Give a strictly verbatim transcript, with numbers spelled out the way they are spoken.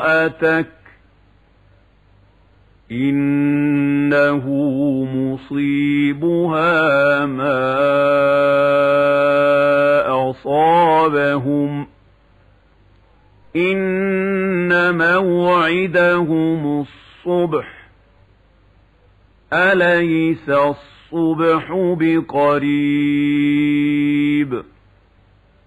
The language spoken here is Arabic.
امرأتك إنه مصيبها ما أصابهم إن موعدهم الصبح أليس الصبح بقريب